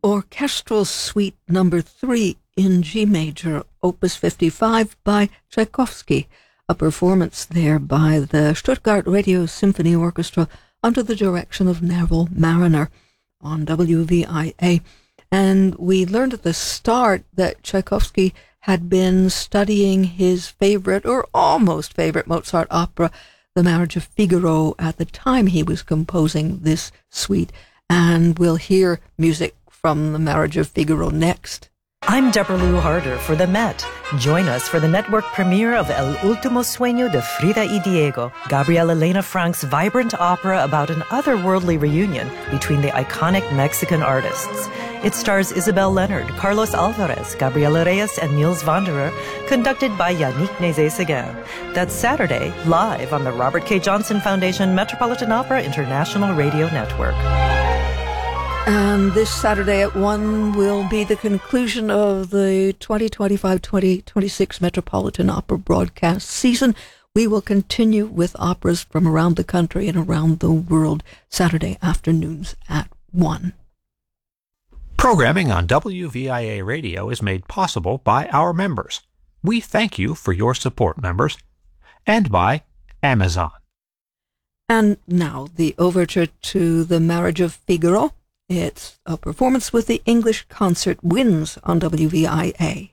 Orchestral Suite Number 3 in G major, Opus 55 by Tchaikovsky, a performance there by the Stuttgart Radio Symphony Orchestra under the direction of Neville Marriner on WVIA. And we learned at the start that Tchaikovsky had been studying his favorite, or almost favorite, Mozart opera, The Marriage of Figaro, at the time he was composing this suite. And we'll hear music from The Marriage of Figaro next. I'm Deborah Lou Harder for the Met. Join us for the network premiere of El Último Sueño de Frida y Diego, Gabriela Elena Frank's vibrant opera about an otherworldly reunion between the iconic Mexican artists. It stars Isabel Leonard, Carlos Alvarez, Gabriela Reyes, and Niels Wanderer, conducted by Yannick Nézet-Séguin. That's Saturday, live on the Robert K. Johnson Foundation Metropolitan Opera International Radio Network. And this Saturday at 1 will be the conclusion of the 2025-2026 Metropolitan Opera broadcast season. We will continue with operas from around the country and around the world Saturday afternoons at 1. Programming on WVIA Radio is made possible by our members. We thank you for your support, members, and by Amazon. And now the overture to The Marriage of Figaro. It's a performance with the English Concert Winds on WVIA.